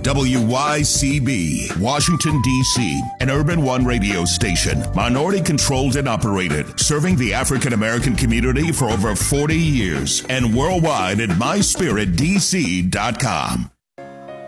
WYCB, Washington, D.C., an Urban One radio station, minority-controlled and operated, serving the African-American community for over 40 years, and worldwide at myspiritdc.com.